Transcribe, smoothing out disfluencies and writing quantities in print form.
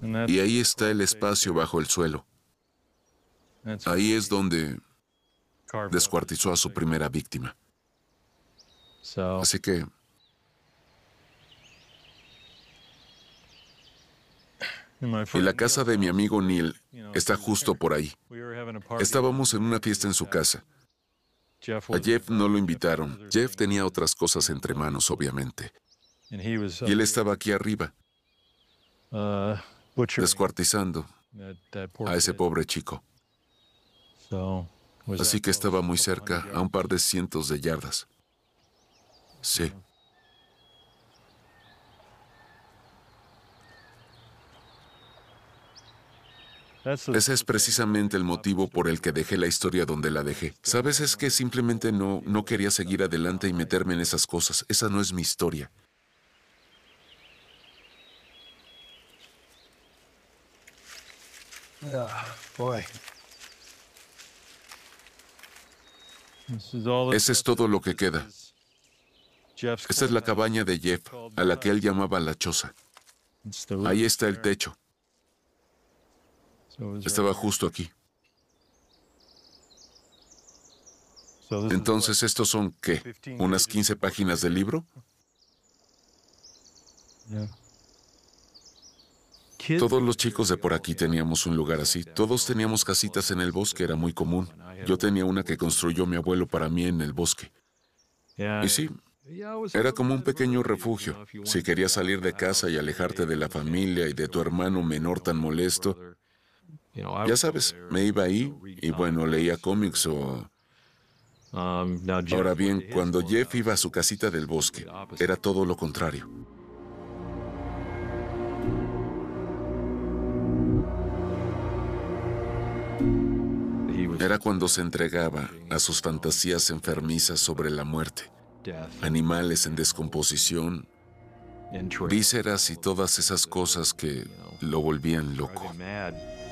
Y ahí está el espacio bajo el suelo. Ahí es donde descuartizó a su primera víctima. Así que y la casa de mi amigo Neil está justo por ahí. Estábamos en una fiesta en su casa. A Jeff no lo invitaron. Jeff tenía otras cosas entre manos, obviamente. Y él estaba aquí arriba, descuartizando a ese pobre chico. Así que estaba muy cerca, a un par de cientos de yardas. Sí. Ese es precisamente el motivo por el que dejé la historia donde la dejé. ¿Sabes? Es que simplemente no quería seguir adelante y meterme en esas cosas. Esa no es mi historia. Ese es todo lo que queda. Esta es la cabaña de Jeff, a la que él llamaba la choza. Ahí está el techo. Estaba justo aquí. Entonces, ¿estos son qué? ¿Unas 15 páginas del libro? Todos los chicos de por aquí teníamos un lugar así. Todos teníamos casitas en el bosque, era muy común. Yo tenía una que construyó mi abuelo para mí en el bosque. Y sí, era como un pequeño refugio. Si querías salir de casa y alejarte de la familia y de tu hermano menor tan molesto, ya sabes, me iba ahí y bueno, leía cómics o... Ahora bien, cuando Jeff iba a su casita del bosque, era todo lo contrario. Era cuando se entregaba a sus fantasías enfermizas sobre la muerte, animales en descomposición, vísceras y todas esas cosas que lo volvían loco.